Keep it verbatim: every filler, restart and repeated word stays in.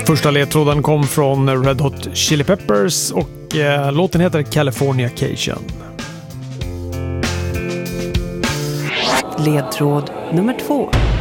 Första ledtråden kom från Red Hot Chili Peppers och eh, låten heter Californication. Ledtråd nummer två.